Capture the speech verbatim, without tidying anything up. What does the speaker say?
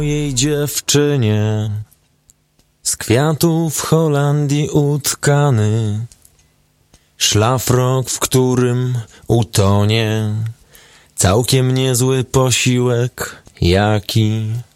jej dziewczynie z kwiatów Holandii utkany, szlafrok, w którym utonie całkiem niezły posiłek, jaki